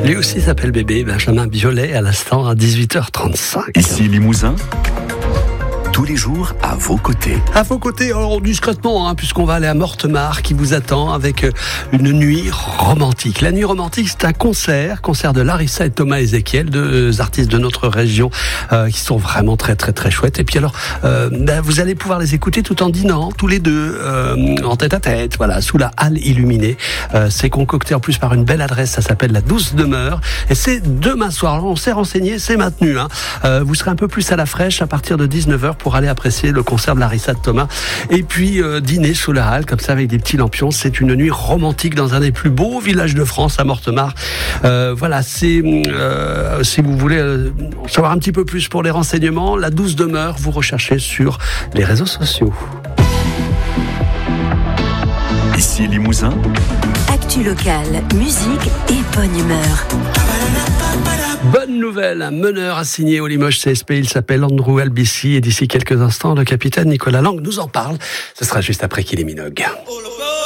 Lui aussi s'appelle Bébé, Benjamin Biolay, à l'instant à 18h35. Ici Limousin, tous les jours à vos côtés. À vos côtés, alors discrètement, puisqu'on va aller à Mortemart qui vous attend avec une nuit romantique. La nuit romantique, c'est un concert de Larissa et Thomas Ezekiel, deux artistes de notre région qui sont vraiment très très très chouettes. Et puis alors, vous allez pouvoir les écouter tout en dînant, tous les deux, en tête à tête, voilà, sous la halle illuminée. C'est concocté en plus par une belle adresse, ça s'appelle la Douce Demeure. Et c'est demain soir. Alors, on s'est renseigné, c'est maintenu. Vous serez un peu plus à la fraîche à partir de 19h pour aller apprécier le concert de Larissa de Thomas et puis dîner sous la halle comme ça avec des petits lampions. C'est une nuit romantique dans un des plus beaux villages de France, à Mortemart. Voilà, c'est si vous voulez en savoir un petit peu plus pour les renseignements, la Douce Demeure, vous recherchez sur les réseaux sociaux. Ici Limousin, Actu locale, musique et bonne humeur. Bonne nouvelle, un meneur a signé au Limoges CSP, il s'appelle Andrew Albici et d'ici quelques instants, le capitaine Nicolas Lang nous en parle. Ce sera juste après Kylie Minogue.